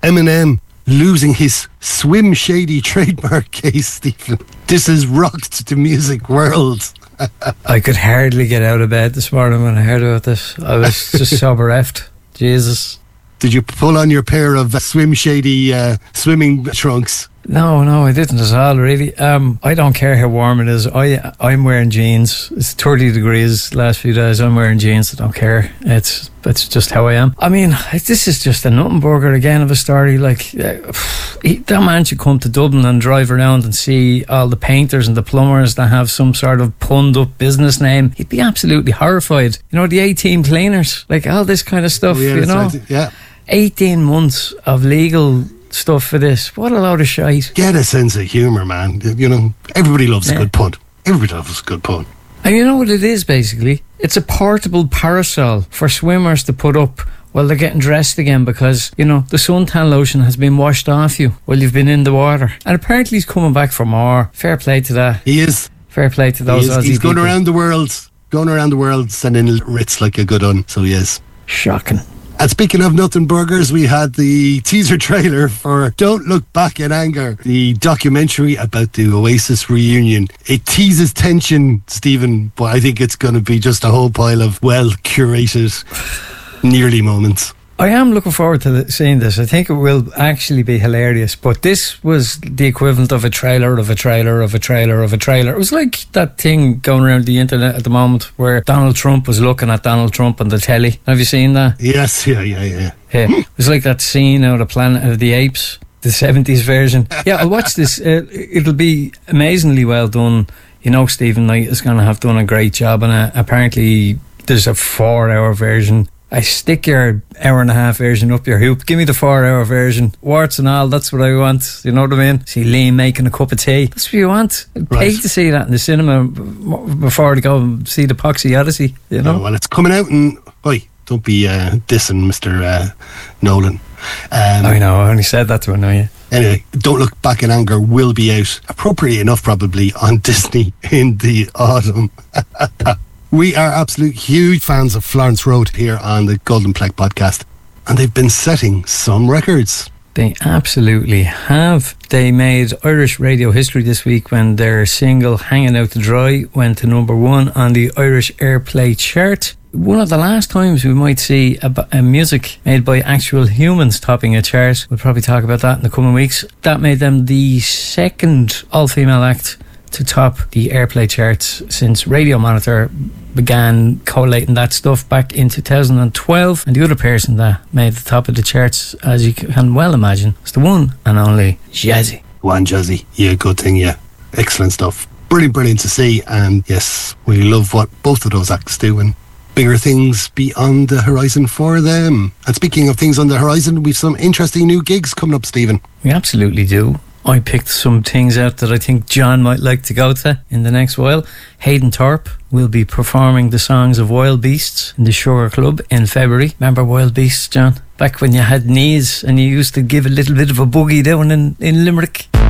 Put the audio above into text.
Eminem losing his Swim Shady trademark case, Stephen. This has rocked the music world. I could hardly get out of bed this morning when I heard about this. I was just so bereft. Jesus. Did you pull on your pair of Swim Shady swimming trunks? No, I didn't at all, really. I don't care how warm it is. I'm wearing jeans. It's 30 degrees last few days. I'm wearing jeans. I don't care. It's just how I am. I mean, this is just a nothing burger again of a story. Like, that man should come to Dublin and drive around and see all the painters and the plumbers that have some sort of punned up business name. He'd be absolutely horrified. You know, the 18 cleaners, like all this kind of stuff, you know? Right. Yeah. 18 months of legal stuff for this. What a load of shite. Get a sense of humour, man. You know, everybody loves a good pun. Everybody loves a good pun. And you know what it is, basically? It's a portable parasol for swimmers to put up while they're getting dressed again, because, you know, the suntan lotion has been washed off you while you've been in the water. And apparently he's coming back for more. Fair play to that. He is. Fair play to those Aussie He's going people. around the world sending writs like a good un. So he is. Shocking. And speaking of nothing burgers, we had the teaser trailer for Don't Look Back in Anger, the documentary about the Oasis reunion. It teases tension, Stephen, but I think it's going to be just a whole pile of well-curated nearly moments. I am looking forward to seeing this. I think it will actually be hilarious. But this was the equivalent of a trailer of a trailer of a trailer of a trailer. It was like that thing going around the internet at the moment where Donald Trump was looking at Donald Trump on the telly. Have you seen that? Yes, yeah. Yeah, it was like that scene out of Planet of the Apes, the 70s version. Yeah, I'll watch this. It'll be amazingly well done. You know, Stephen Knight is going to have done a great job on it. Apparently, there's a 4-hour version. I stick your hour and a half version up your hoop. Give me the 4-hour version. Warts and all, that's what I want. You know what I mean? See Liam making a cup of tea. That's what you want. I'd pay to see that in the cinema before to go and see the Poxy Odyssey, you know? Well, it's coming out and... Oi, don't be dissing Mr. Nolan. I know, I only said that to annoy you. Anyway, Don't Look Back in Anger will be out, appropriate enough probably, on Disney in the autumn. We are absolute huge fans of Florence Road here on the Golden Plaque podcast, and they've been setting some records. They absolutely have. They made Irish radio history this week when their single Hanging Out to Dry went to number 1 on the Irish Airplay chart. One of the last times we might see a music made by actual humans topping a chart. We'll probably talk about that in the coming weeks. That made them the second all-female act to top the Airplay charts since Radio Monitor began collating that stuff back in 2012. And the other person that made the top of the charts, as you can well imagine, was the one and only Jazzy. One Jazzy, yeah, good thing, yeah. Excellent stuff. Brilliant to see. And yes, we love what both of those acts do, and bigger things be on the horizon for them. And speaking of things on the horizon, we've some interesting new gigs coming up, Stephen. We absolutely do. I picked some things out that I think John might like to go to in the next while. Hayden Thorpe will be performing the songs of Wild Beasts in the Sugar Club in February. Remember Wild Beasts, John? Back when you had knees and you used to give a little bit of a boogie down in Limerick.